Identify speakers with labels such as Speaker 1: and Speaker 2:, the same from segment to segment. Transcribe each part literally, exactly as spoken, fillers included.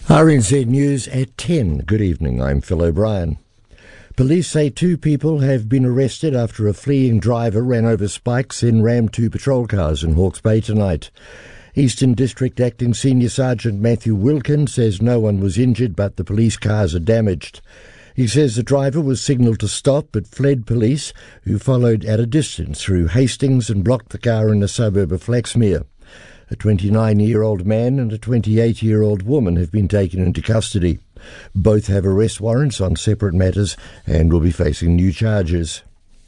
Speaker 1: R N Z News at ten. Good evening, I'm Phil O'Brien. Police say two people have been arrested after a fleeing driver ran over spikes and rammed two patrol cars in Hawke's Bay tonight. Eastern District Acting Senior Sergeant Matthew Wilkin says no one was injured, but the police cars are damaged. He says the driver was signalled to stop but fled police, who followed at a distance through Hastings and blocked the car in the suburb of Flaxmere. A twenty-nine-year-old man and a twenty-eight-year-old woman have been taken into custody. Both have arrest warrants on separate matters and will be facing new charges.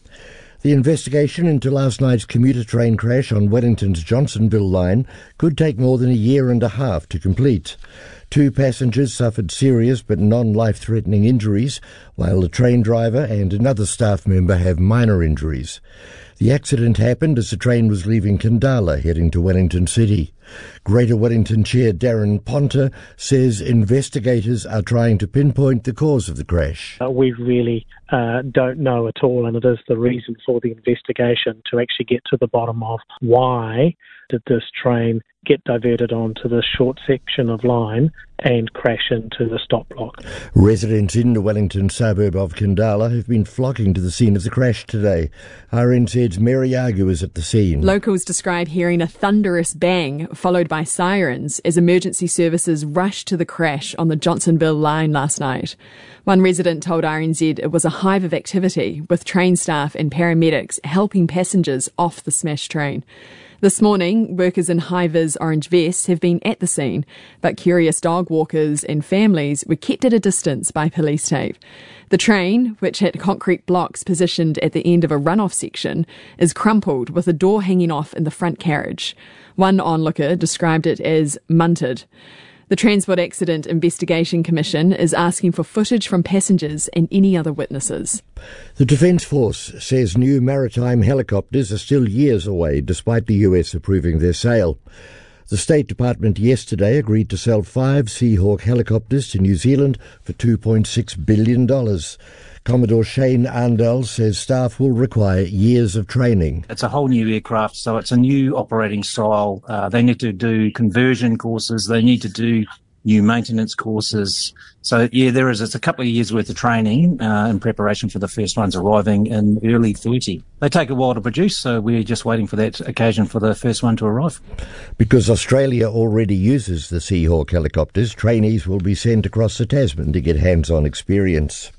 Speaker 1: The investigation into last night's commuter train crash on Wellington's Johnsonville line could take more than a year and a half to complete. Two passengers suffered serious but non-life-threatening injuries, while the train driver and another staff member have minor injuries. The accident happened as the train was leaving Kandala, heading to Wellington City. Greater Wellington Chair Darren Ponter says investigators are trying to pinpoint the cause of the crash.
Speaker 2: Uh, we really uh, don't know at all, and it is the reason for the investigation to actually get to the bottom of why did this train get diverted onto this short section of line and crash into the stop block.
Speaker 1: Residents in the Wellington suburb of Kandala have been flocking to the scene of the crash today. R N Z's Mary Argu is at the scene.
Speaker 3: Locals describe hearing a thunderous bang followed by sirens as emergency services rushed to the crash on the Johnsonville line last night. One resident told R N Z it was a hive of activity, with train staff and paramedics helping passengers off the smashed train. This morning, workers in high-vis orange vests have been at the scene, but curious dog walkers and families were kept at a distance by police tape. The train, which had concrete blocks positioned at the end of a runoff section, is crumpled with a door hanging off in the front carriage. One onlooker described it as munted. The Transport Accident Investigation Commission is asking for footage from passengers and any other witnesses.
Speaker 1: The Defence Force says new maritime helicopters are still years away, despite the U S approving their sale. The State Department yesterday agreed to sell five Seahawk helicopters to New Zealand for two point six billion dollars. Commodore Shane Arndell says staff will require years of training.
Speaker 4: It's a whole new aircraft, so it's a new operating style. Uh, they need to do conversion courses. They need to do new maintenance courses. So, yeah, there is. It's a couple of years' worth of training uh, in preparation for the first ones arriving in early thirty. They take a while to produce, so we're just waiting for that occasion for the first one to arrive.
Speaker 1: Because Australia already uses the Seahawk helicopters, trainees will be sent across the Tasman to get hands-on experience.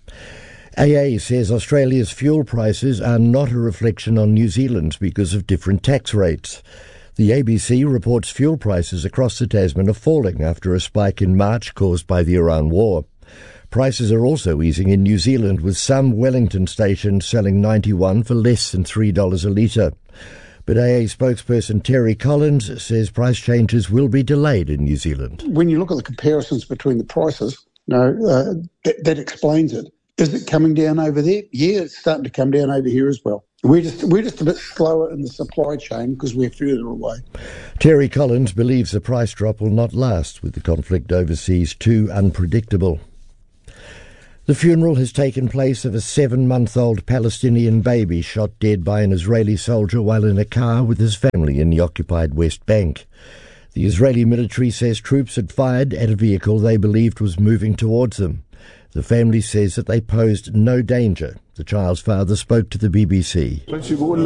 Speaker 1: A A says Australia's fuel prices are not a reflection on New Zealand's because of different tax rates. The A B C reports fuel prices across the Tasman are falling after a spike in March caused by the Iran war. Prices are also easing in New Zealand, with some Wellington stations selling ninety-one for less than three dollars a litre. But A A spokesperson Terry Collins says price changes will be delayed in New Zealand.
Speaker 5: When you look at the comparisons between the prices, no, uh, that, that explains it. Is it coming down over there? Yeah, it's starting to come down over here as well. We're just we're just a bit slower in the supply chain because we're further away.
Speaker 1: Terry Collins believes the price drop will not last, with the conflict overseas too unpredictable. The funeral has taken place of a seven-month-old Palestinian baby shot dead by an Israeli soldier while in a car with his family in the occupied West Bank. The Israeli military says troops had fired at a vehicle they believed was moving towards them. The family says that they posed no danger. The child's father spoke to the B B C.
Speaker 6: They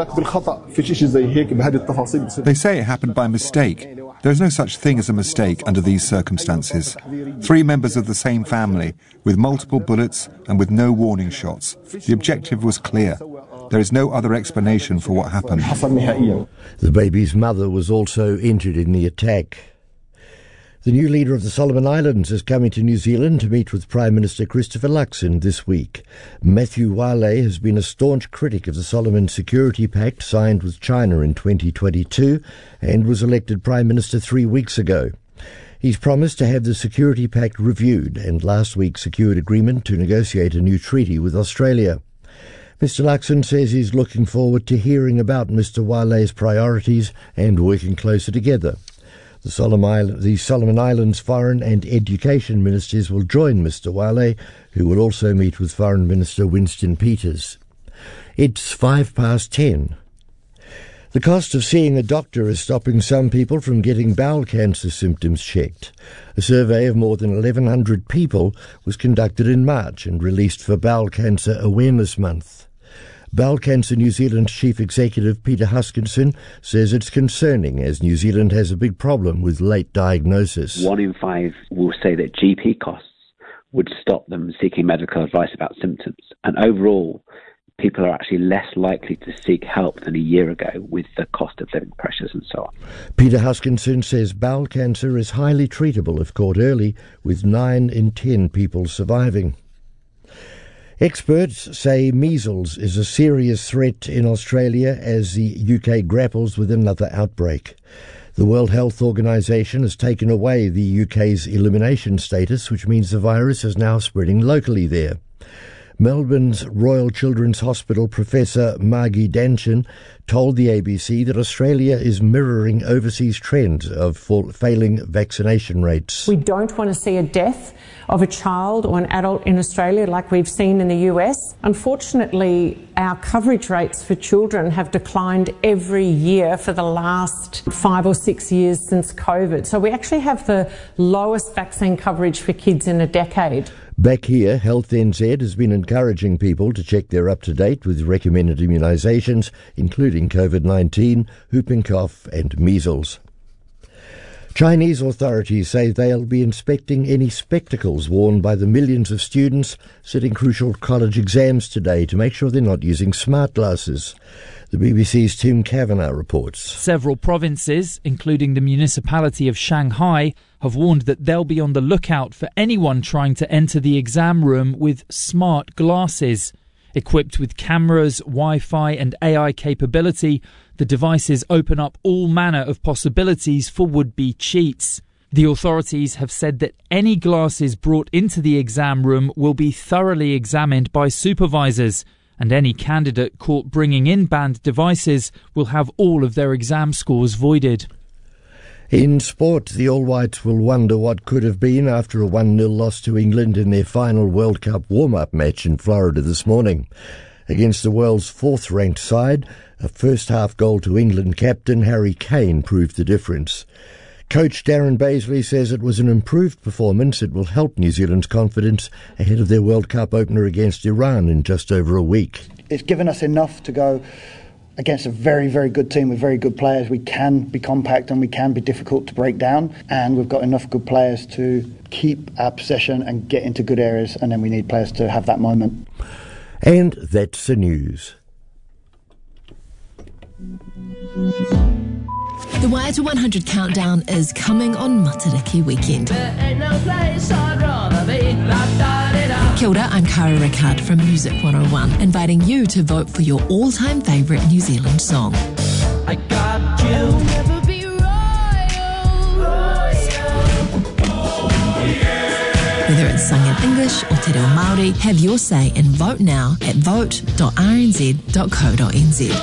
Speaker 6: say it happened by mistake. There is no such thing as a mistake under these circumstances. Three members of the same family, with multiple bullets and with no warning shots. The objective was clear. There is no other explanation for what happened.
Speaker 1: The baby's mother was also injured in the attack. The new leader of the Solomon Islands is coming to New Zealand to meet with Prime Minister Christopher Luxon this week. Matthew Wale has been a staunch critic of the Solomon Security Pact signed with China in twenty twenty-two and was elected Prime Minister three weeks ago. He's promised to have the Security Pact reviewed and last week secured agreement to negotiate a new treaty with Australia. Mister Luxon says he's looking forward to hearing about Mister Wale's priorities and working closer together. The Solomon, the Solomon Islands Foreign and Education Ministers will join Mister Wale, who will also meet with Foreign Minister Winston Peters. It's five past ten. The cost of seeing a doctor is stopping some people from getting bowel cancer symptoms checked. A survey of more than eleven hundred people was conducted in March and released for Bowel Cancer Awareness Month. Bowel Cancer New Zealand Chief Executive Peter Huskinson says it's concerning as New Zealand has a big problem with late diagnosis.
Speaker 7: One in five will say that G P costs would stop them seeking medical advice about symptoms. And overall, people are actually less likely to seek help than a year ago with the cost of living pressures and so on.
Speaker 1: Peter Huskinson says bowel cancer is highly treatable if caught early, with nine in ten people surviving. Experts say measles is a serious threat in Australia as the U K grapples with another outbreak. The World Health Organization has taken away the U K's elimination status, which means the virus is now spreading locally there. Melbourne's Royal Children's Hospital Professor Margie Danchin told the A B C that Australia is mirroring overseas trends of failing vaccination rates.
Speaker 8: We don't want to see a death of a child or an adult in Australia like we've seen in the U S. Unfortunately, our coverage rates for children have declined every year for the last five or six years since COVID. So we actually have the lowest vaccine coverage for kids in a decade.
Speaker 1: Back here, Health N Z has been encouraging people to check they're up to date with recommended immunisations, including COVID nineteen, whooping cough and measles. Chinese authorities say they'll be inspecting any spectacles worn by the millions of students sitting crucial college exams today to make sure they're not using smart glasses. The B B C's Tim Kavanagh reports.
Speaker 9: Several provinces, including the municipality of Shanghai, have warned that they'll be on the lookout for anyone trying to enter the exam room with smart glasses. Equipped with cameras, Wi-Fi and A I capability, the devices open up all manner of possibilities for would-be cheats. The authorities have said that any glasses brought into the exam room will be thoroughly examined by supervisors, and any candidate caught bringing in banned devices will have all of their exam scores voided.
Speaker 1: In sport, the All Whites will wonder what could have been after a one nil loss to England in their final World Cup warm-up match in Florida this morning. Against the world's fourth-ranked side, a first-half goal to England captain Harry Kane proved the difference. Coach Darren Bazley says it was an improved performance. It will help New Zealand's confidence ahead of their World Cup opener against Iran in just over a week.
Speaker 10: It's given us enough to go against a very, very good team with very good players. We can be compact and we can be difficult to break down, and we've got enough good players to keep our possession and get into good areas, and then we need players to have that moment.
Speaker 1: And that's the news.
Speaker 11: The Wire to one hundred countdown is coming on Matariki weekend. Kia ora, I'm Cara Rickard from Music one oh one, inviting you to vote for your all-time favourite New Zealand song. I got you. Never be royal. Whether it's sung in English or te reo Māori, have your say and vote now at vote dot r n z dot co dot n z.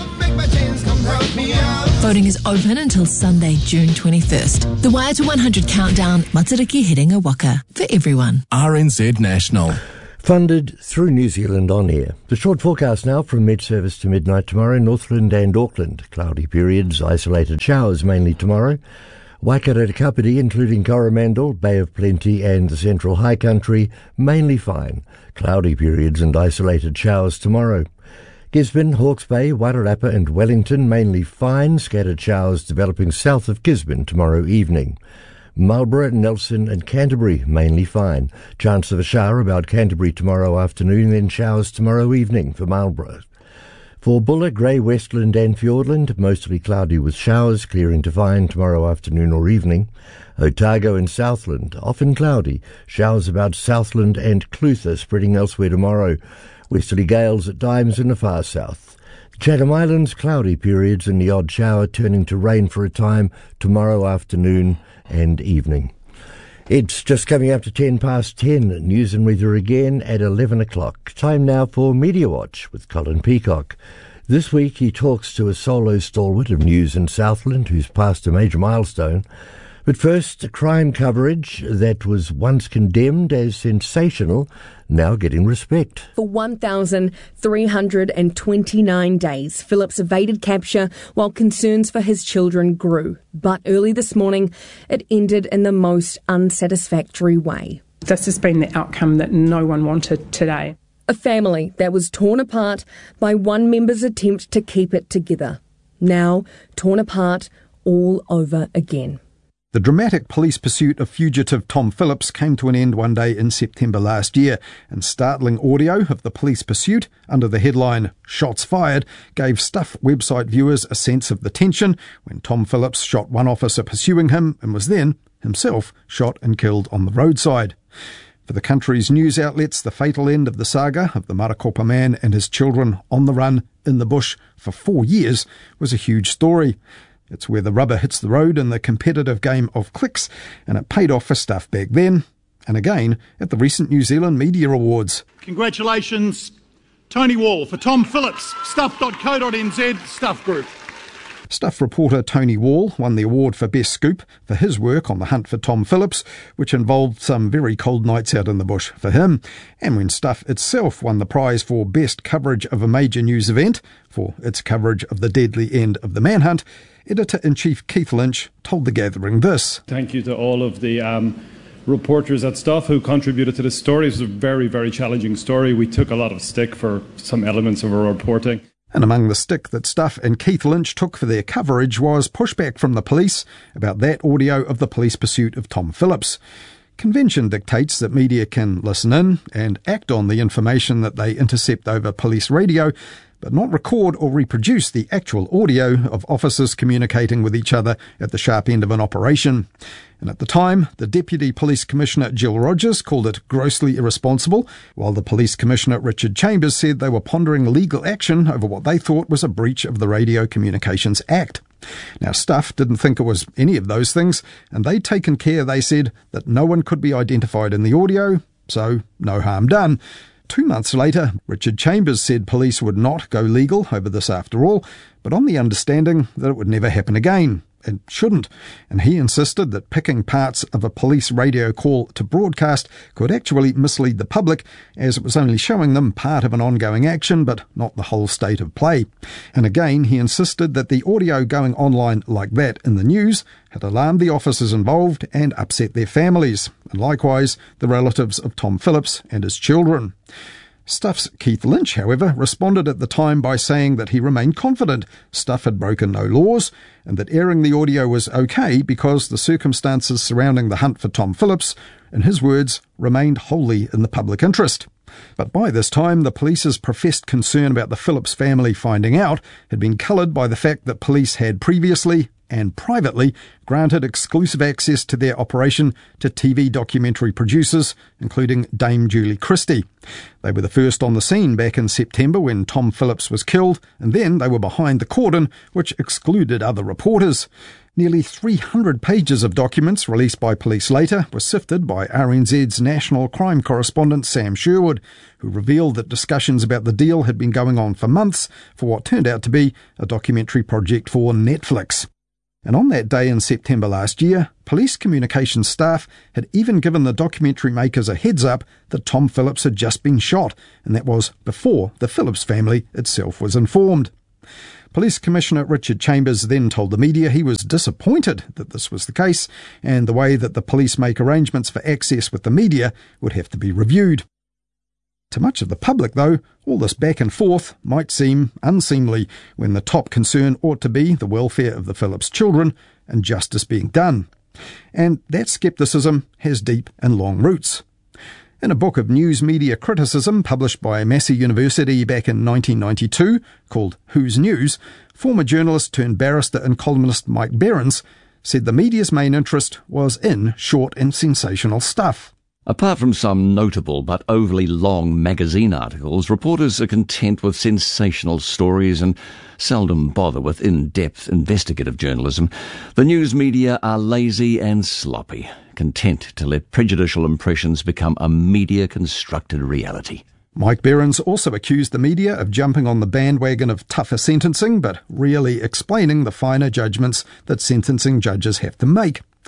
Speaker 11: Voting is open until Sunday, June twenty-first. The Wire to one hundred countdown, Matariki hitting a waka for everyone.
Speaker 12: R N Z National.
Speaker 1: Funded through New Zealand On Air. The short forecast now from mid-service to midnight tomorrow, Northland and Auckland. Cloudy periods, isolated showers mainly tomorrow. Waikato Kapiti, including Coromandel, Bay of Plenty and the Central High Country, mainly fine. Cloudy periods and isolated showers tomorrow. Gisborne, Hawke's Bay, Wairarapa and Wellington, mainly fine. Scattered showers developing south of Gisborne tomorrow evening. Marlborough, Nelson and Canterbury, mainly fine. Chance of a shower about Canterbury tomorrow afternoon, then showers tomorrow evening for Marlborough. For Buller, Grey, Westland and Fiordland, mostly cloudy with showers, clearing to fine tomorrow afternoon or evening. Otago and Southland, often cloudy. Showers about Southland and Clutha, spreading elsewhere tomorrow. Westerly gales at times in the far south. Chatham Islands, cloudy periods and the odd shower turning to rain for a time tomorrow afternoon and evening. It's just coming up to ten past ten. News and weather again at eleven o'clock. Time now for Media Watch with Colin Peacock. This week he talks to a solo stalwart of news in Southland who's passed a major milestone. But first, crime coverage that was once condemned as sensational, now getting respect.
Speaker 12: For one thousand three hundred twenty-nine days, Phillips evaded capture while concerns for his children grew. But early this morning, it ended in the most unsatisfactory way.
Speaker 13: This has been the outcome that no one wanted today.
Speaker 12: A family that was torn apart by one member's attempt to keep it together. Now torn apart all over again.
Speaker 14: The dramatic police pursuit of fugitive Tom Phillips came to an end one day in September last year, and startling audio of the police pursuit under the headline "Shots Fired" gave Stuff website viewers a sense of the tension when Tom Phillips shot one officer pursuing him and was then himself shot and killed on the roadside. For the country's news outlets, the fatal end of the saga of the Marakopa man and his children on the run in the bush for four years was a huge story. It's where the rubber hits the road in the competitive game of clicks, and it paid off for Stuff back then, and again at the recent New Zealand Media Awards.
Speaker 15: Congratulations, Tony Wall, for Tom Phillips, stuff dot co dot n z, Stuff Group.
Speaker 14: Stuff reporter Tony Wall won the award for Best Scoop for his work on the hunt for Tom Phillips, which involved some very cold nights out in the bush for him, and when Stuff itself won the prize for Best Coverage of a Major News Event for its coverage of the deadly end of the manhunt, Editor-in-Chief Keith Lynch told The Gathering this.
Speaker 16: Thank you to all of the um, reporters at Stuff who contributed to this story. It was a very, very challenging story. We took a lot of stick for some elements of our reporting.
Speaker 14: And among the stick that Stuff and Keith Lynch took for their coverage was pushback from the police about that audio of the police pursuit of Tom Phillips. Convention dictates that media can listen in and act on the information that they intercept over police radio, but not record or reproduce the actual audio of officers communicating with each other at the sharp end of an operation. And at the time, the Deputy Police Commissioner Jill Rogers called it grossly irresponsible, while the Police Commissioner Richard Chambers said they were pondering legal action over what they thought was a breach of the Radio Communications Act. Now, Stuff didn't think it was any of those things, and they'd taken care, they said, that no one could be identified in the audio, so no harm done. Two months later, Richard Chambers said police would not go legal over this after all, but on the understanding that it would never happen again. It shouldn't, and he insisted that picking parts of a police radio call to broadcast could actually mislead the public, as it was only showing them part of an ongoing action but not the whole state of play. And again, he insisted that the audio going online like that in the news had alarmed the officers involved and upset their families, and likewise the relatives of Tom Phillips and his children. Stuff's Keith Lynch, however, responded at the time by saying that he remained confident Stuff had broken no laws and that airing the audio was okay because the circumstances surrounding the hunt for Tom Phillips, in his words, remained wholly in the public interest. But by this time, the police's professed concern about the Phillips family finding out had been coloured by the fact that police had previously and privately granted exclusive access to their operation to T V documentary producers, including Dame Julie Christie. They were the first on the scene back in September when Tom Phillips was killed, and then they were behind the cordon, which excluded other reporters. Nearly three hundred pages of documents released by police later were sifted by R N Z's national crime correspondent Sam Sherwood, who revealed that discussions about the deal had been going on for months for what turned out to be a documentary project for Netflix. And on that day in September last year, police communications staff had even given the documentary makers a heads up that Tom Phillips had just been shot, and that was before the Phillips family itself was informed. Police Commissioner Richard Chambers then told the media he was disappointed that this was the case, and the way that the police make arrangements for access with the media would have to be reviewed. To much of the public, though, all this back and forth might seem unseemly when the top concern ought to be the welfare of the Phillips children and justice being done. And that scepticism has deep and long roots. In a book of news media criticism published by Massey University back in nineteen ninety-two, called Who's News, former journalist turned barrister and columnist Mike Behrens said the media's main interest was in short and sensational stuff.
Speaker 17: Apart from some notable but overly long magazine articles, reporters are content with sensational stories and seldom bother with in-depth investigative journalism. The news media are lazy and sloppy, content to let prejudicial impressions become a media-constructed reality.
Speaker 14: Mike Behrens also accused the media of jumping on the bandwagon of tougher sentencing, but rarely explaining the finer judgments that sentencing judges have to make.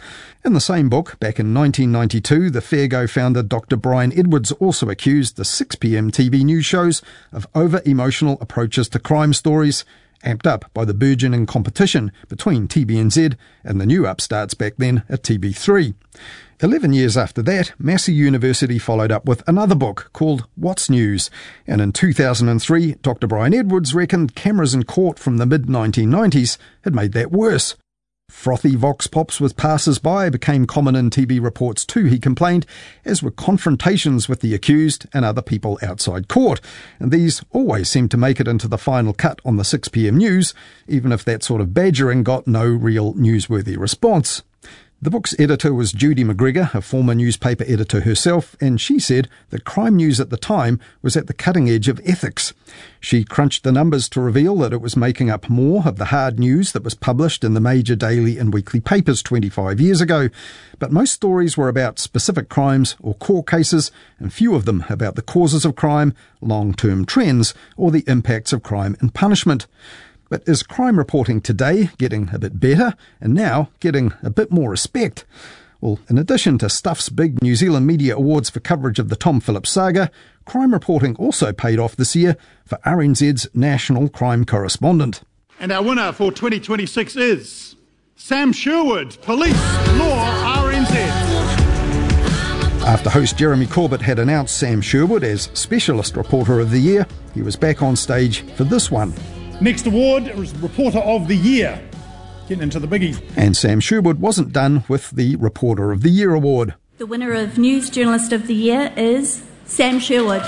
Speaker 14: In the same book, back in nineteen ninety-two, the Fairgo founder Doctor Brian Edwards also accused the six p.m. T V news shows of over-emotional approaches to crime stories, amped up by the burgeoning competition between T V N Z and the new upstarts back then at T V three. Eleven years after that, Massey University followed up with another book called What's News, and in two thousand three, Doctor Brian Edwards reckoned cameras in court from the mid nineteen nineties had made that worse. Frothy vox pops with passers-by became common in T V reports too, he complained, as were confrontations with the accused and other people outside court. And these always seemed to make it into the final cut on the six p.m. news, even if that sort of badgering got no real newsworthy response. The book's editor was Judy McGregor, a former newspaper editor herself, and she said that crime news at the time was at the cutting edge of ethics. She crunched the numbers to reveal that it was making up more of the hard news that was published in the major daily and weekly papers twenty-five years ago. But most stories were about specific crimes or court cases, and few of them about the causes of crime, long-term trends, or the impacts of crime and punishment. But is crime reporting today getting a bit better and now getting a bit more respect? Well, in addition to Stuff's big New Zealand Media Awards for coverage of the Tom Phillips saga, crime reporting also paid off this year for R N Z's national crime correspondent.
Speaker 15: And our winner for twenty twenty-six is Sam Sherwood, Police Law R N Z.
Speaker 14: After host Jeremy Corbett had announced Sam Sherwood as Specialist Reporter of the Year, he was back on stage for this one.
Speaker 15: Next award is Reporter of the Year. Getting into the biggies.
Speaker 14: And Sam Sherwood wasn't done with the Reporter of the Year award.
Speaker 18: The winner of News Journalist of the Year is Sam Sherwood.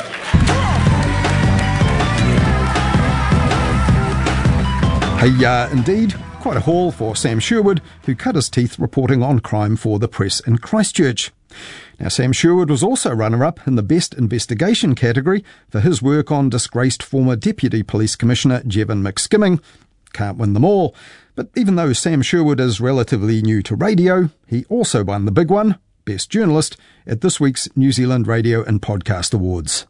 Speaker 14: Hey, uh, indeed, quite a haul for Sam Sherwood, who cut his teeth reporting on crime for the Press in Christchurch. Now, Sam Sherwood was also runner-up in the Best Investigation category for his work on disgraced former Deputy Police Commissioner Jevon McSkimming. Can't win them all. But even though Sam Sherwood is relatively new to radio, he also won the big one, Best Journalist, at this week's New Zealand Radio and Podcast Awards.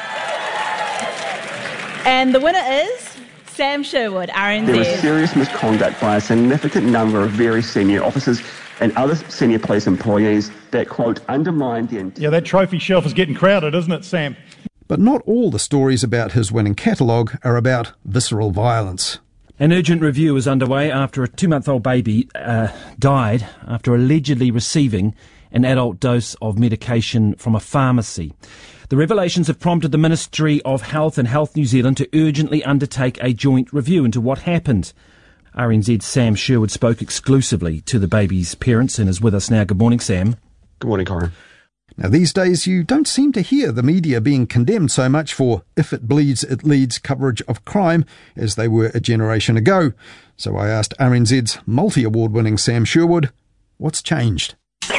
Speaker 19: And the winner is Sam Sherwood, R N Z.
Speaker 20: There was serious misconduct by a significant number of very senior officers and other senior police employees that, quote, undermined the...
Speaker 15: Yeah, that trophy shelf is getting crowded, isn't it, Sam?
Speaker 14: But not all the stories about his winning catalogue are about visceral violence.
Speaker 21: An urgent review is underway after a two-month-old baby uh, died after allegedly receiving an adult dose of medication from a pharmacy. The revelations have prompted the Ministry of Health and Health New Zealand to urgently undertake a joint review into what happened. R N Z's Sam Sherwood spoke exclusively to the baby's parents and is with us now. Good morning, Sam.
Speaker 20: Good morning, Corin.
Speaker 14: Now, these days you don't seem to hear the media being condemned so much for if it bleeds, it leads coverage of crime as they were a generation ago. So I asked R N Z's multi-award winning Sam Sherwood, what's changed?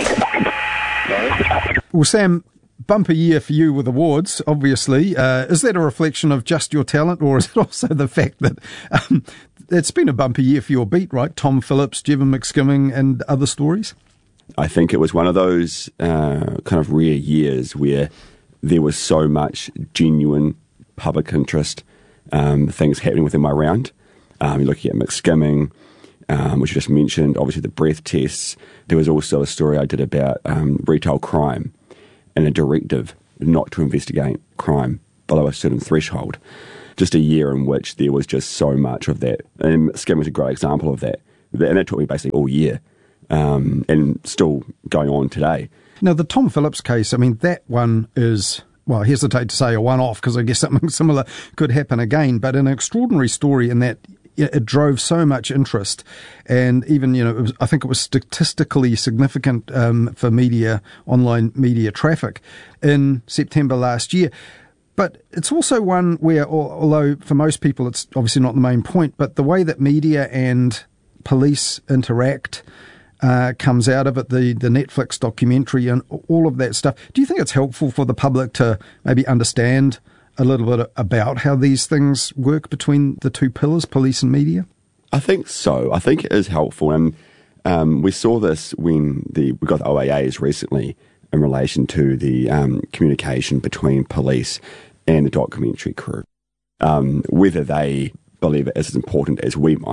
Speaker 14: Well, Sam, bumper year for you with awards, obviously. Uh, is that a reflection of just your talent, or is it also the fact that um, it's been a bumper year for your beat, right? Tom Phillips, Jevon McSkimming and other stories?
Speaker 22: I think it was one of those uh, kind of rare years where there was so much genuine public interest, um, things happening within my round. Um, you're looking at McSkimming, um, which you just mentioned, obviously the breath tests. There was also a story I did about um, retail crime and a directive not to investigate crime below a certain threshold. Just a year in which there was just so much of that. And McSkimming was a great example of that. And that took me basically all year. Um, and still going on today.
Speaker 14: Now, the Tom Phillips case, I mean, that one is, well, I hesitate to say a one-off because I guess something similar could happen again, but an extraordinary story in that it drove so much interest. And even, you know, it was, I think it was statistically significant um, for media, online media traffic in September last year. But it's also one where, although for most people it's obviously not the main point, but the way that media and police interact Uh, comes out of it, the, the Netflix documentary and all of that stuff. Do you think it's helpful for the public to maybe understand a little bit about how these things work between the two pillars, police and media?
Speaker 22: I think so. I think it is helpful. And um, we saw this when the we got the O A As recently in relation to the um, communication between police and the documentary crew. Um, whether they believe it is as important as we might,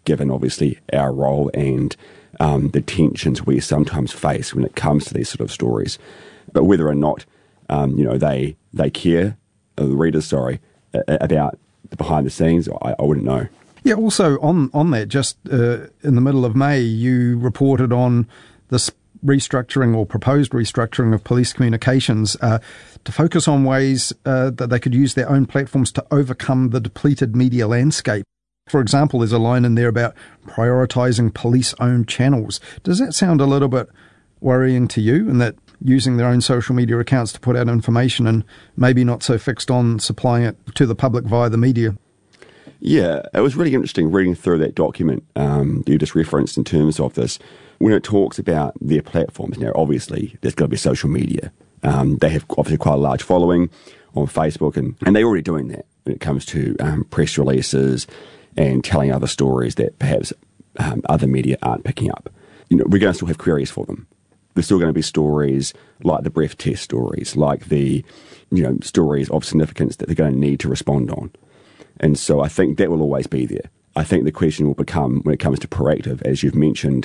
Speaker 22: given obviously our role and um, the tensions we sometimes face when it comes to these sort of stories. But whether or not, um, you know, they they care, uh, the readers, sorry, about the behind the scenes, I, I wouldn't know.
Speaker 14: Yeah, also on, on that, just uh, in the middle of May, you reported on this restructuring or proposed restructuring of police communications uh, to focus on ways uh, that they could use their own platforms to overcome the depleted media landscape. For example, there's a line in there about prioritising police-owned channels. Does that sound a little bit worrying to you, in that using their own social media accounts to put out information and maybe not so fixed on supplying it to the public via the media?
Speaker 22: Yeah, it was really interesting reading through that document um, you just referenced in terms of this. When it talks about their platforms, now obviously there's got to be social media. Um, they have obviously quite a large following on Facebook, and, and they're already doing that when it comes to um, press releases and telling other stories that perhaps um, other media aren't picking up. You know, we're going to still have queries for them. There's still going to be stories like the breath test stories, like the, you know, stories of significance that they're going to need to respond on. And so I think that will always be there. I think the question will become, when it comes to proactive, as you've mentioned,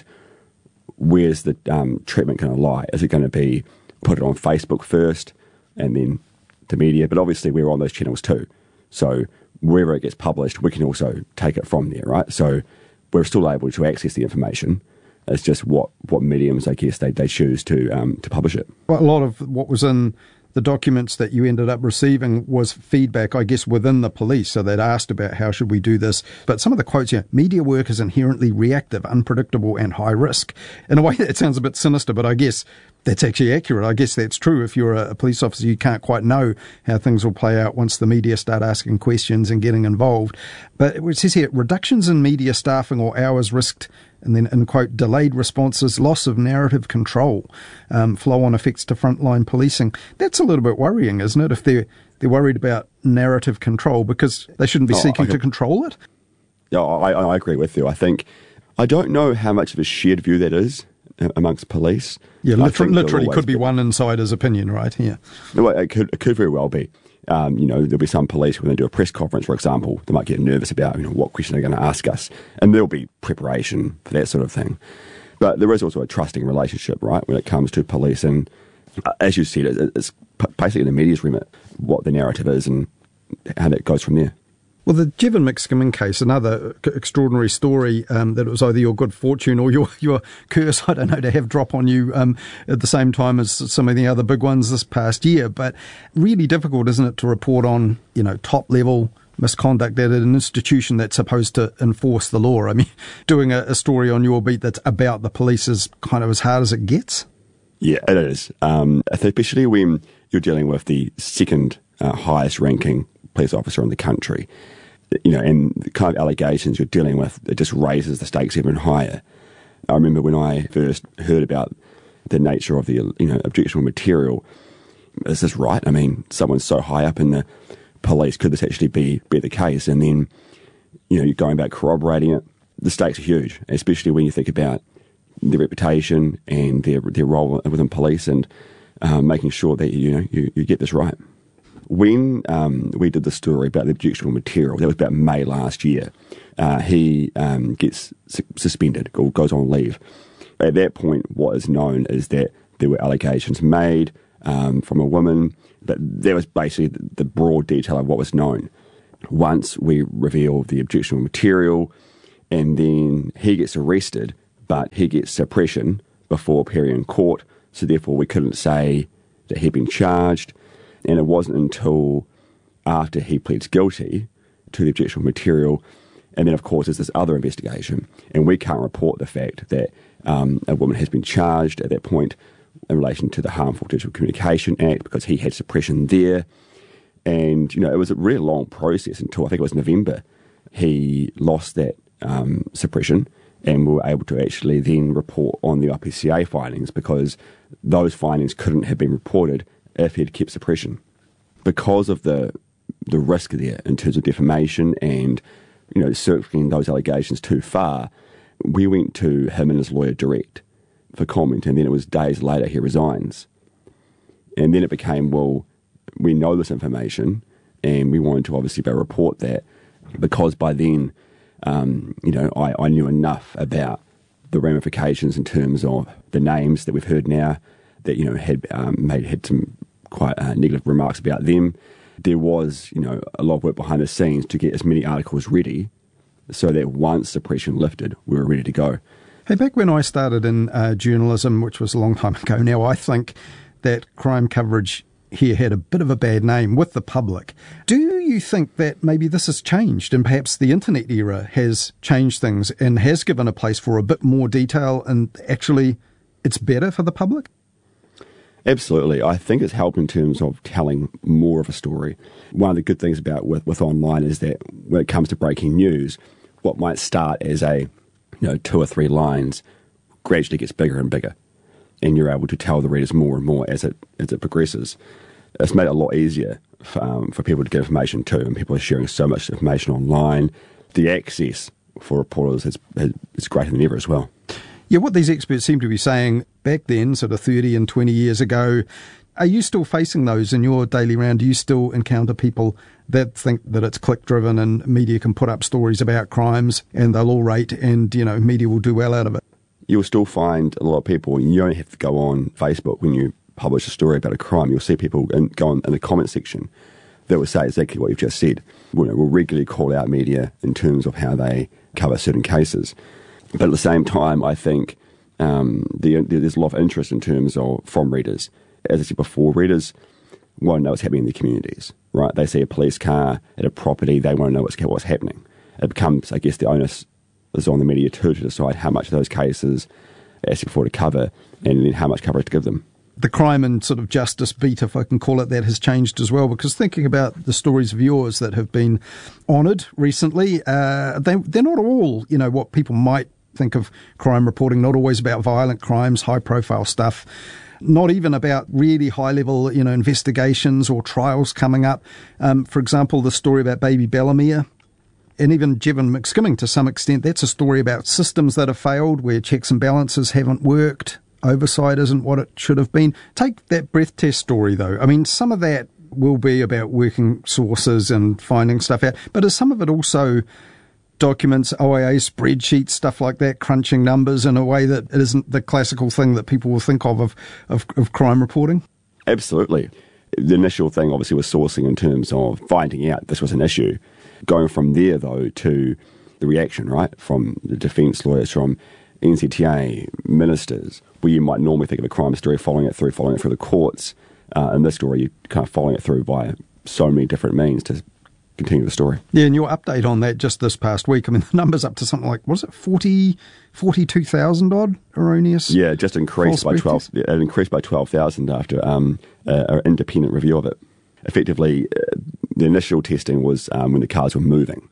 Speaker 22: where's the um, treatment going to lie? Is it going to be put it on Facebook first and then to media? But obviously we're on those channels too. So wherever it gets published, we can also take it from there, right? So we're still able to access the information. It's just what, what mediums, I guess, they, they choose to um, to publish it.
Speaker 14: Well, a lot of what was in the documents that you ended up receiving was feedback, I guess, within the police. So they'd asked about how should we do this. But some of the quotes here, media work is inherently reactive, unpredictable and high risk. In a way, that sounds a bit sinister, but I guess that's actually accurate. I guess that's true. If you're a police officer, you can't quite know how things will play out once the media start asking questions and getting involved. But it says here, reductions in media staffing or hours risked, and then, in quote, delayed responses, loss of narrative control, um, flow-on effects to frontline policing. That's a little bit worrying, isn't it, if they're, they're worried about narrative control, because they shouldn't be oh, seeking to control it?
Speaker 22: Yeah, I, I agree with you. I think, I don't know how much of a shared view that is amongst police.
Speaker 14: Yeah, literally, literally could be one insider's opinion, right? Yeah.
Speaker 22: No, it could, it could very well be. Um, you know, there'll be some police when they do a press conference, for example, they might get nervous about, you know, what question they're going to ask us. And there'll be preparation for that sort of thing. But there is also a trusting relationship, right, when it comes to police. And uh, as you said, it, it's basically the media's remit, what the narrative is and how that goes from there.
Speaker 14: Well, the Jevon McSkimmon case, another extraordinary story, um, that it was either your good fortune or your, your curse, I don't know, to have drop on you um, at the same time as some of the other big ones this past year. But really difficult, isn't it, to report on, you know, top-level misconduct at an institution that's supposed to enforce the law. I mean, doing a, a story on your beat that's about the police is kind of as hard as it gets.
Speaker 22: Yeah, it is. Um, especially when you're dealing with the second uh, highest ranking police officer in the country. You know, and the kind of allegations you're dealing with, it just raises the stakes even higher. I remember when I first heard about the nature of the, you know, objectionable material, is this right? I mean, someone's so high up in the police, could this actually be, be the case? And then, you know, you're going back corroborating it. The stakes are huge, especially when you think about their reputation and their their role within police and um, making sure that, you know, you, you get this right. When um, we did the story about the objectionable material, that was about May last year, uh, he um, gets su- suspended or goes on leave. At that point, what is known is that there were allegations made um, from a woman, but that was basically the, the broad detail of what was known. Once we reveal the objectionable material, and then he gets arrested, but he gets suppression before appearing in court, so therefore we couldn't say that he'd been charged. And it wasn't until after he pleads guilty to the objectionable material, and then, of course, there's this other investigation, and we can't report the fact that um, a woman has been charged at that point in relation to the Harmful Digital Communication Act because he had suppression there. And, you know, it was a really long process until I think it was November. He lost that um, suppression, and we were able to actually then report on the I P C A findings because those findings couldn't have been reported if he had kept suppression. Because of the the risk there in terms of defamation and, you know, circling those allegations too far, we went to him and his lawyer direct for comment, and then it was days later he resigns. And then it became, well, we know this information and we wanted to obviously be able to report that because by then um, you know, I, I knew enough about the ramifications in terms of the names that we've heard now that, you know, had um, made had some quite uh, negative remarks about them. There was, you know, a lot of work behind the scenes to get as many articles ready so that once suppression lifted, we were ready to go.
Speaker 14: Hey, back when I started in uh, journalism, which was a long time ago now, I think that crime coverage here had a bit of a bad name with the public. Do you think that maybe this has changed and perhaps the internet era has changed things and has given a place for a bit more detail and actually it's better for the public?
Speaker 22: Absolutely. I think it's helped in terms of telling more of a story. One of the good things about with, with online is that when it comes to breaking news, what might start as a, you know, two or three lines gradually gets bigger and bigger. And you're able to tell the readers more and more as it as it progresses. It's made it a lot easier for, um, for people to get information too, and people are sharing so much information online. The access for reporters is, is greater than ever as well.
Speaker 14: Yeah, what these experts seem to be saying back then, sort of thirty and twenty years ago, are you still facing those in your daily round? Do you still encounter people that think that it's click-driven and media can put up stories about crimes and they'll all rate and, you know, media will do well out of it?
Speaker 22: You'll still find a lot of people, you don't have to go on Facebook when you publish a story about a crime. You'll see people in, go on in the comment section that will say exactly what you've just said. We'll, we'll regularly call out media in terms of how they cover certain cases. But at the same time, I think um, the, there's a lot of interest in terms of from readers. As I said before, readers want to know what's happening in their communities, right? They see a police car at a property, they want to know what's, what's happening. It becomes, I guess, the onus is on the media too to decide how much of those cases, as before, to cover and then how much coverage to give them.
Speaker 14: The crime and sort of justice beat, if I can call it that, has changed as well, because thinking about the stories of yours that have been honoured recently, uh, they, they're not all, you know, what people might think of crime reporting, not always about violent crimes, high-profile stuff, not even about really high-level, you know, investigations or trials coming up. Um, for example, the story about baby Bellamere, and even Jevon McSkimming to some extent, that's a story about systems that have failed, where checks and balances haven't worked, oversight isn't what it should have been. Take that breath test story, though. I mean, some of that will be about working sources and finding stuff out, but is some of it also documents, O I A spreadsheets, stuff like that, crunching numbers in a way that it isn't the classical thing that people will think of of, of, of crime reporting?
Speaker 22: Absolutely. The initial thing obviously was sourcing in terms of finding out this was an issue. Going from there, though, to the reaction, right, from the defence lawyers, from N Z T A, ministers, where you might normally think of a crime story, following it through, following it through the courts. Uh, in this story, you're kind of following it through by so many different means to continue the story.
Speaker 14: Yeah, and your update on that just this past week, I mean, the number's up to something like, what was it, forty, forty-two thousand odd erroneous?
Speaker 22: Yeah, just increased by twelve. It increased by twelve thousand after um, an independent review of it. Effectively, uh, the initial testing was um, when the cars were moving.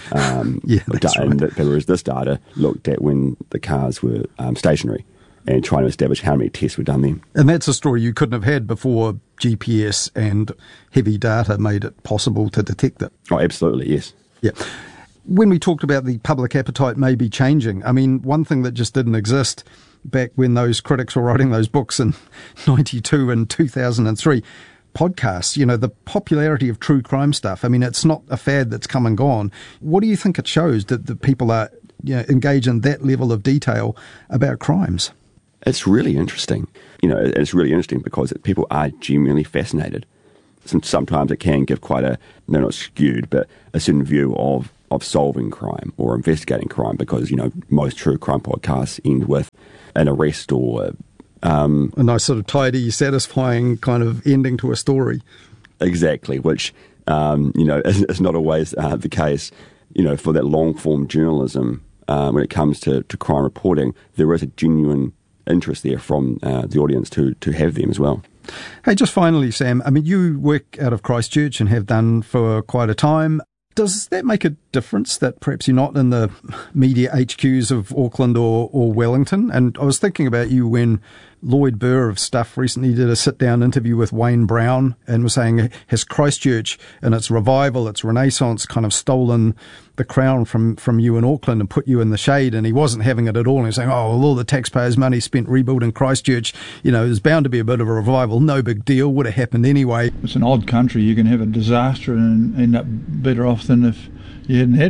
Speaker 22: Um,
Speaker 14: yeah, that's
Speaker 22: da-
Speaker 14: right.
Speaker 22: And whereas this data looked at when the cars were um, stationary and trying to establish how many tests were done then.
Speaker 14: And that's a story you couldn't have had before G P S and heavy data made it possible to detect it.
Speaker 22: Oh, absolutely, yes.
Speaker 14: Yeah. When we talked about the public appetite may be changing, I mean, one thing that just didn't exist back when those critics were writing those books in ninety-two and two thousand three, podcasts, you know, the popularity of true crime stuff. I mean, it's not a fad that's come and gone. What do you think it shows that the people are, you know, engaged in that level of detail about crimes?
Speaker 22: It's really interesting. You know, it's really interesting because people are genuinely fascinated. Sometimes it can give quite a, no, not skewed, but a certain view of, of solving crime or investigating crime because, you know, most true crime podcasts end with an arrest or Um,
Speaker 14: a nice sort of tidy, satisfying kind of ending to a story.
Speaker 22: Exactly, which, um, you know, is, is not always uh, the case. You know, for that long-form journalism, uh, when it comes to, to crime reporting, there is a genuine interest there from uh, the audience to, to have them as well.
Speaker 14: Hey, just finally, Sam, I mean, you work out of Christchurch and have done for quite a time. Does that make a difference that perhaps you're not in the media H Qs of Auckland or, or Wellington? And I was thinking about you when Lloyd Burr of Stuff recently did a sit-down interview with Wayne Brown and was saying, has Christchurch and its revival, its renaissance kind of stolen the crown from, from you in Auckland and put you in the shade? And he wasn't having it at all. He was saying, oh, well, all the taxpayers' money spent rebuilding Christchurch, you know, there's bound to be a bit of a revival. No big deal. Would have happened anyway.
Speaker 2: It's an odd country. You can have a disaster and end up better off than if you hadn't had one.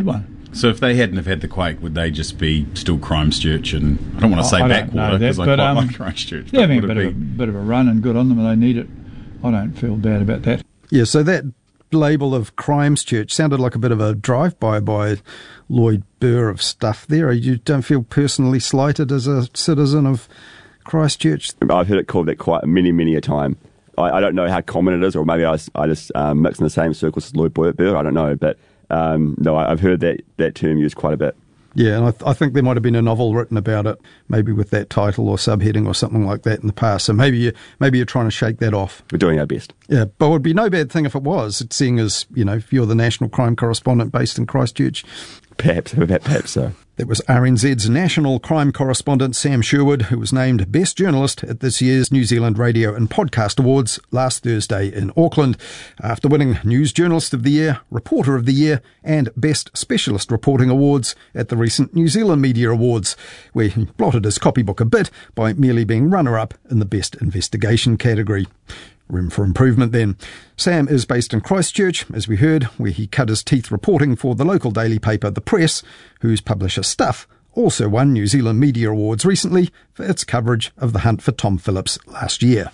Speaker 2: So if they hadn't have had the quake, would they just be still Christchurch and, I don't want to say
Speaker 3: I
Speaker 2: backwater because I quite
Speaker 3: um,
Speaker 2: like Christchurch.
Speaker 3: Yeah, I mean, a
Speaker 2: would
Speaker 3: bit,
Speaker 2: it
Speaker 3: of a
Speaker 2: be?
Speaker 3: bit of a run and good on them and they need it. I don't feel bad about that.
Speaker 14: Yeah, so that label of Christchurch sounded like a bit of a drive-by by Lloyd Burr of stuff there. You don't feel personally slighted as a citizen of Christchurch?
Speaker 22: I've heard it called that quite many, many a time. I, I don't know how common it is, or maybe I, was, I just um, mix in the same circles as Lloyd Burr. I don't know, but um, no, I've heard that, that term used quite a bit.
Speaker 14: Yeah, and I, th- I think there might have been a novel written about it, maybe with that title or subheading or something like that in the past. So maybe you maybe you're trying to shake that off.
Speaker 22: We're doing our best.
Speaker 14: Yeah, but it would be no bad thing if it was, seeing as, you know, if you're the national crime correspondent based in Christchurch.
Speaker 22: Perhaps, perhaps so.
Speaker 14: That was R N Z's national crime correspondent Sam Sherwood, who was named Best Journalist at this year's New Zealand Radio and Podcast Awards last Thursday in Auckland, after winning News Journalist of the Year, Reporter of the Year and Best Specialist Reporting Awards at the recent New Zealand Media Awards, where he blotted his copybook a bit by merely being runner-up in the Best Investigation category. Room for improvement then. Sam is based in Christchurch, as we heard, where he cut his teeth reporting for the local daily paper The Press, whose publisher Stuff also won New Zealand Media Awards recently for its coverage of the hunt for Tom Phillips last year.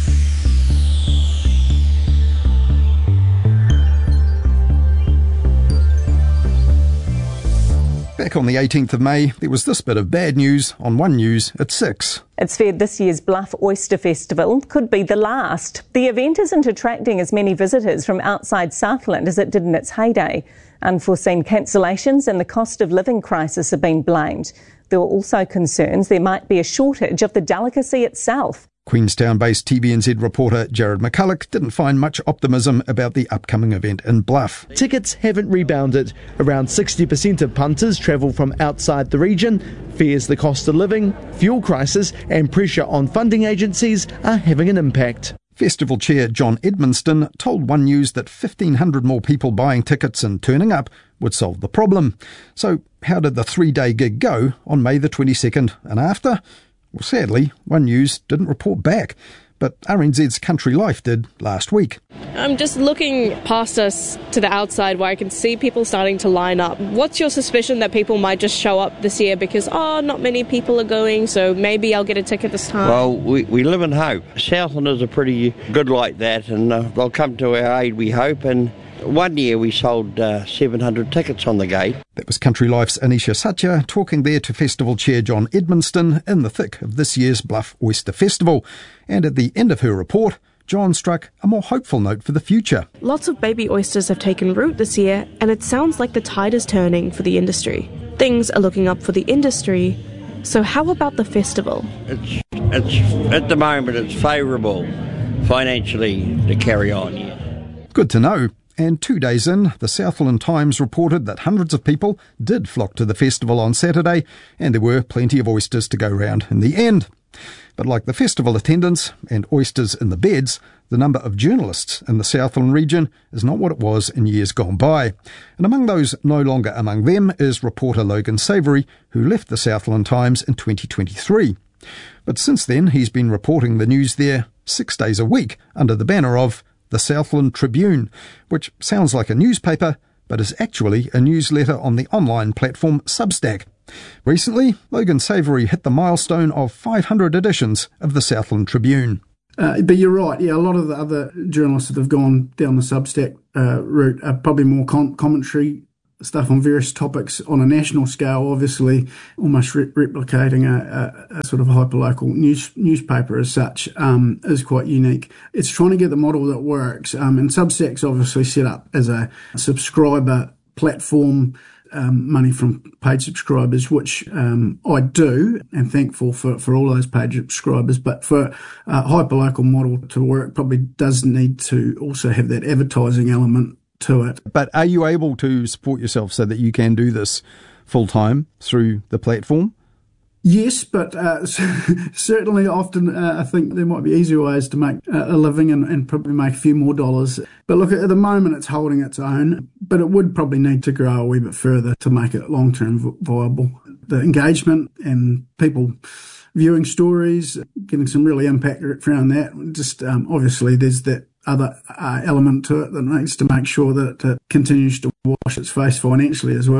Speaker 14: Back on the eighteenth of May, there was this bit of bad news on One News at six.
Speaker 23: It's feared this year's Bluff Oyster Festival could be the last. The event isn't attracting as many visitors from outside Southland as it did in its heyday. Unforeseen cancellations and the cost of living crisis have been blamed. There were also concerns there might be a shortage of the delicacy itself.
Speaker 14: Queenstown-based T V N Z reporter Jared McCulloch didn't find much optimism about the upcoming event in Bluff.
Speaker 24: Tickets haven't rebounded. Around sixty percent of punters travel from outside the region. Fears the cost of living, fuel crisis and pressure on funding agencies are having an impact.
Speaker 14: Festival chair John Edmonston told One News that fifteen hundred more people buying tickets and turning up would solve the problem. So how did the three-day gig go on May the twenty-second and after? Well, sadly, One News didn't report back, but R N Z's Country Life did last week.
Speaker 25: I'm just looking past us to the outside where I can see people starting to line up. What's your suspicion that people might just show up this year because, oh, not many people are going, so maybe I'll get a ticket this time?
Speaker 26: Well, we, we live in hope. Southlanders are pretty good like that, and uh, they'll come to our aid, we hope, and one year we sold uh, seven hundred tickets on the gate.
Speaker 14: That was Country Life's Anisha Satya talking there to festival chair John Edmonston in the thick of this year's Bluff Oyster Festival. And at the end of her report, John struck a more hopeful note for the future.
Speaker 25: Lots of baby oysters have taken root this year, and it sounds like the tide is turning for the industry. Things are looking up for the industry. So how about the festival?
Speaker 26: It's, it's at the moment it's favourable financially to carry on. Yeah.
Speaker 14: Good to know. And two days in, the Southland Times reported that hundreds of people did flock to the festival on Saturday, and there were plenty of oysters to go round in the end. But like the festival attendance and oysters in the beds, the number of journalists in the Southland region is not what it was in years gone by. And among those no longer among them is reporter Logan Savoury, who left the Southland Times in twenty twenty-three. But since then, he's been reporting the news there six days a week under the banner of the Southland Tribune, which sounds like a newspaper, but is actually a newsletter on the online platform Substack. Recently, Logan Savoury hit the milestone of five hundred editions of the Southland Tribune.
Speaker 27: Uh, but you're right, yeah, a lot of the other journalists that have gone down the Substack uh, route are probably more com- commentary stuff on various topics on a national scale, obviously almost re- replicating a, a, a sort of hyperlocal news newspaper as such um, is quite unique. It's trying to get the model that works, um, and Substack's obviously set up as a subscriber platform, um, money from paid subscribers, which um, I do, and thankful for, for all those paid subscribers. But for a hyperlocal model to work, probably does need to also have that advertising element to it.
Speaker 14: But are you able to support yourself so that you can do this full time through the platform?
Speaker 27: Yes, but uh, certainly often uh, I think there might be easier ways to make uh, a living and, and probably make a few more dollars. But look, at the moment it's holding its own, but it would probably need to grow a wee bit further to make it long-term viable. The engagement and people viewing stories, getting some really impact around that. Just um, obviously there's that other uh, element to it that needs to make sure that it continues to wash its face financially as well.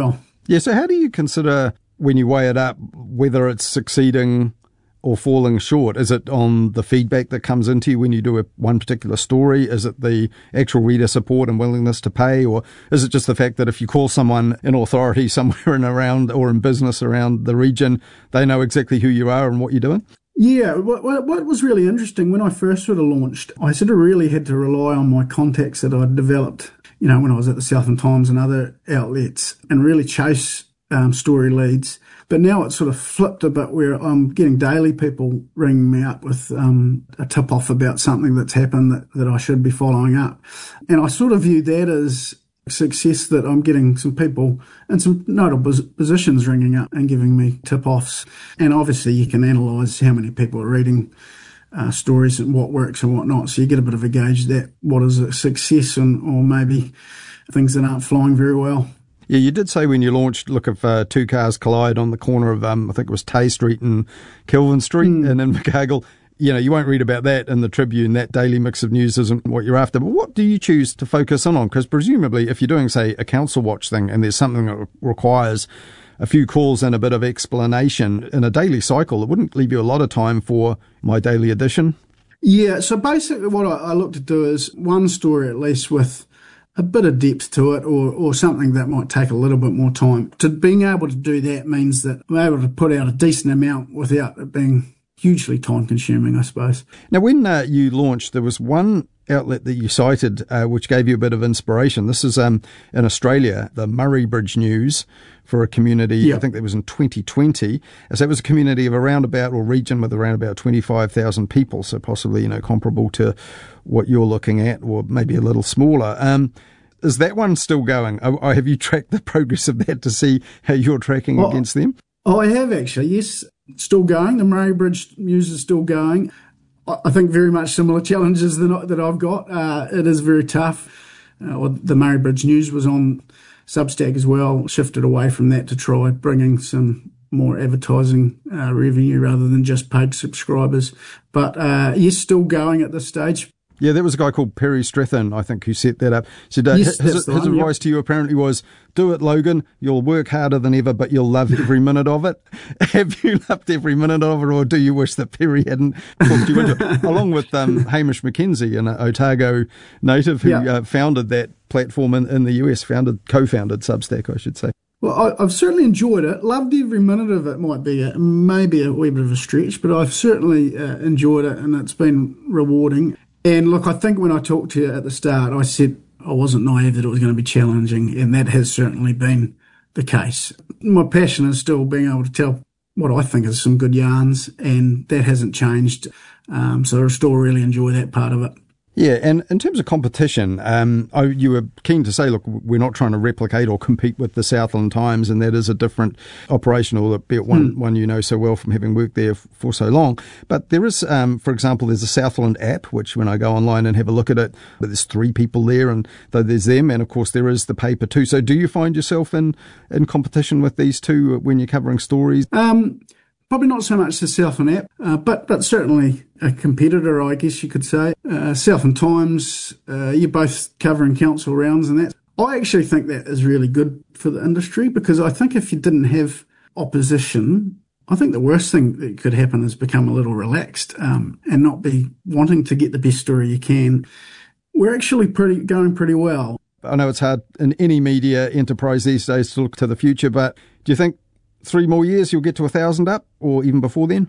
Speaker 14: Yeah, so how do you consider, when you weigh it up, whether it's succeeding or falling short? Is it on the feedback that comes into you when you do a, one particular story? Is it the actual reader support and willingness to pay? Or is it just the fact that if you call someone in authority somewhere in around or in business around the region, they know exactly who you are and what you're doing?
Speaker 27: Yeah, what, what was really interesting when I first sort of launched, I sort of really had to rely on my contacts that I'd developed, you know, when I was at the Southland Times and other outlets, and really chase um, story leads. But now it's sort of flipped a bit where I'm getting daily people ringing me up with um, a tip-off about something that's happened that, that I should be following up. And I sort of view that as success, that I'm getting some people in some notable positions ringing up and giving me tip-offs. And obviously you can analyse how many people are reading uh, stories and what works and what not. So you get a bit of a gauge that what is a success and or maybe things that aren't flying very well.
Speaker 14: Yeah, you did say when you launched, look, if uh, two cars collide on the corner of, um, I think it was Tay Street and Kelvin Street mm. and in Invercargill, you know, you won't read about that in the Tribune. That daily mix of news isn't what you're after. But what do you choose to focus on? Because presumably if you're doing, say, a council watch thing and there's something that requires a few calls and a bit of explanation in a daily cycle, it wouldn't leave you a lot of time for my daily edition.
Speaker 27: Yeah, so basically what I, I look to do is one story at least with a bit of depth to it, or, or something that might take a little bit more time. To being able to do that means that I'm able to put out a decent amount without it being hugely time consuming, I suppose.
Speaker 14: Now, when uh, you launched, there was one outlet that you cited uh, which gave you a bit of inspiration. This is um, in Australia, the Murray Bridge News, for a community, yep. I think that was in twenty twenty. So it was a community of around about, or region with around about twenty-five thousand people, so possibly, you know, comparable to what you're looking at, or maybe a little smaller. Um, is that one still going? Or have you tracked the progress of that to see how you're tracking well, against them?
Speaker 27: Oh, I have actually, yes. Still going. The Murray Bridge News is still going. I think very much similar challenges than that I've got. Uh, it is very tough. Uh, well, the Murray Bridge News was on Substack as well, shifted away from that to try bringing some more advertising uh, revenue rather than just paid subscribers. But uh, yes, still going at this stage.
Speaker 14: Yeah, there was a guy called Perry Strethan, I think, who set that up. So uh,
Speaker 27: yes,
Speaker 14: his, his
Speaker 27: one,
Speaker 14: advice
Speaker 27: yep.
Speaker 14: to you apparently was, do it, Logan. You'll work harder than ever, but you'll love every minute of it. Have you loved every minute of it, or do you wish that Perry hadn't talked you into it? Along with um, Hamish McKenzie, an Otago native who yep. uh, founded that platform in, in the U S, founded, co-founded Substack, I should say.
Speaker 27: Well, I, I've certainly enjoyed it. Loved every minute of it. Might be a, maybe a wee bit of a stretch, but I've certainly uh, enjoyed it, and it's been rewarding. And look, I think when I talked to you at the start, I said I wasn't naive that it was going to be challenging, and that has certainly been the case. My passion is still being able to tell what I think is some good yarns, and that hasn't changed. Um, so I still really enjoy that part of it.
Speaker 14: Yeah, and in terms of competition, um, I, you were keen to say, look, we're not trying to replicate or compete with the Southland Times, and that is a different operation, albeit one, mm. one you know so well from having worked there f- for so long. But there is, um, for example, there's a Southland app, which when I go online and have a look at it, but there's three people there, and though there's them, and of course there is the paper too. So do you find yourself in, in competition with these two when you're covering stories?
Speaker 27: Um Probably not so much the Southland app, uh, but but certainly a competitor, I guess you could say. Uh, Southland Times, uh, you're both covering council rounds and that. I actually think that is really good for the industry, because I think if you didn't have opposition, I think the worst thing that could happen is become a little relaxed um, and not be wanting to get the best story you can. We're actually pretty going pretty well.
Speaker 14: I know it's hard in any media enterprise these days to look to the future, but do you think three more years you'll get to a thousand up, or even before then?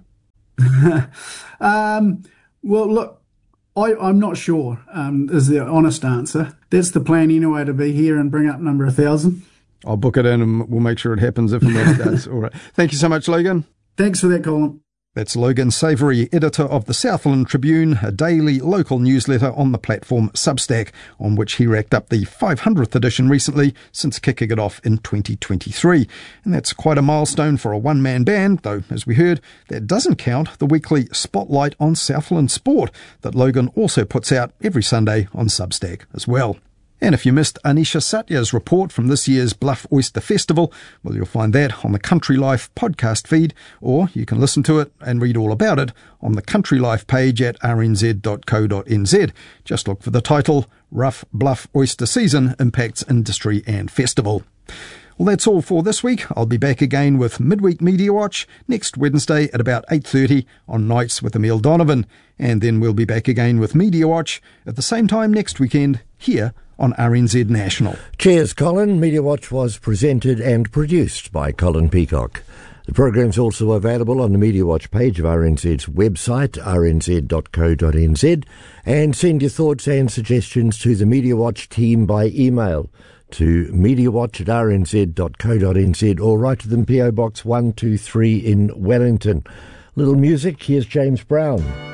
Speaker 27: um, well, look, I, I'm not sure um, is the honest answer. That's the plan anyway, to be here and bring up number a thousand.
Speaker 14: I'll book it in and we'll make sure it happens if and when it does. All right. Thank you so much, Logan.
Speaker 27: Thanks for that, Colin.
Speaker 14: That's Logan Savoury, editor of the Southland Tribune, a daily local newsletter on the platform Substack, on which he racked up the five hundredth edition recently since kicking it off in twenty twenty-three. And that's quite a milestone for a one-man band, though, as we heard, that doesn't count the weekly Spotlight on Southland Sport that Logan also puts out every Sunday on Substack as well. And if you missed Anisha Satya's report from this year's Bluff Oyster Festival, well, you'll find that on the Country Life podcast feed, or you can listen to it and read all about it on the Country Life page at r n z dot co dot n z. Just look for the title, Rough Bluff Oyster Season Impacts Industry and Festival. Well, that's all for this week. I'll be back again with Midweek Media Watch next Wednesday at about eight thirty on Nights with Emile Donovan. And then we'll be back again with Media Watch at the same time next weekend here on R N Z National.
Speaker 1: Cheers, Colin. Media Watch was presented and produced by Colin Peacock. The program's also available on the Media Watch page of R N Z's website, r n z dot co dot n z, and send your thoughts and suggestions to the Media Watch team by email to mediawatch at r n z dot co dot n z or write to them P O Box one two three in Wellington. Little music, here's James Brown.